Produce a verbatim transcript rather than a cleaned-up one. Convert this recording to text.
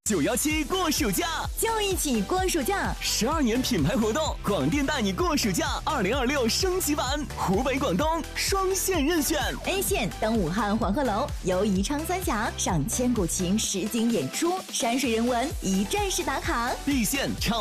九一七过暑假， 就一起过暑假。 十二年品牌活动，广电带你过暑假二零二六升级版，湖北、广东双线任选。 A 线登武汉黄鹤楼，游宜昌三峡，上千古情实景演出，山水人文一站式打卡。 B 线唱。